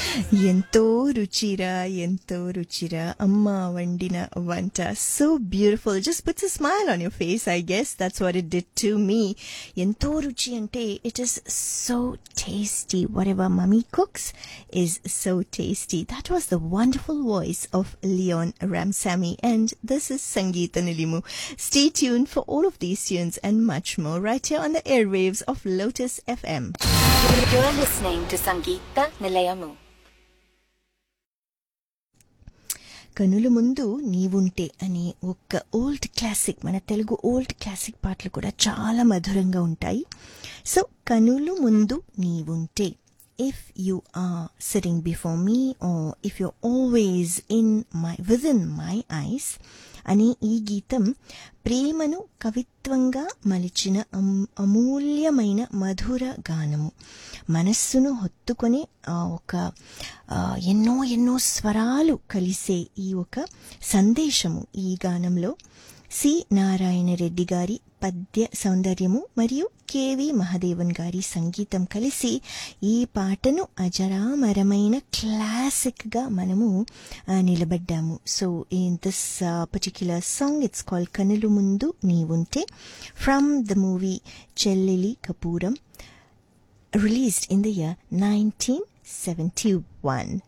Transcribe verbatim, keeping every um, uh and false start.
ఎంతో రుచిరా ఎంతో రుచిరా అమ్మ వండిన వంట. So beautiful, just puts a smile on your face. I guess that's what it did to me. ఎంతో రుచి అంటే it is so tasty. Whatever mummy cooks is so tasty. That was the wonderful voice of Leon Ramsamy, and this is Sangeeta Nilimu. Stay tuned for all of these tunes and much more right here on the airwaves of Lotus F M. You're listening to Sangeeta Nilayamu. కనుల ముందు నీవుంటే అనే ఒక old classic, మన Telugu old classic పాటలు కూడా చాలా మధురంగా ఉంటాయి. సో కనుల ముందు నీవుంటే, if you are sitting before me or if you're always in my within my eyes అనే ఈ గీతం ప్రేమను కవిత్వంగా మలిచిన అమూల్యమైన మధుర గానము. మనస్సును హత్తుకొని ఒక ఎన్నో ఎన్నో స్వరాలు కలిసే ఈ ఒక సందేశము ఈ గానంలో సి నారాయణ రెడ్డి గారి పద్య సౌందర్యము మరియు కేవి మహాదేవన్ గారి సంగీతం కలిసి ఈ పాటను అజరామరమైన క్లాసిక్గా మనము నిలబడ్డాము. So in this particular song it's called కనులు ముందు నీవుంటే ఫ్రమ్ ద మూవీ చెల్లెలి కపూరం, released in the year nineteen seventy-one.